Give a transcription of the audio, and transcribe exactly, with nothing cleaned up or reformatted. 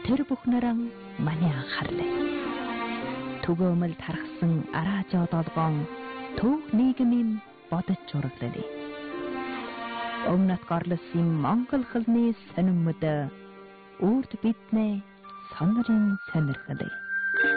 тэр бүхнэрэн маний анхаарлаа. Түгөөмөл тархсан араажоо долгоон төв нийгмийн бодож зураглалаа. Өмнөд горлосын Монгол хэлний сонирмод үрд биднээ сонирын сонирхлээ.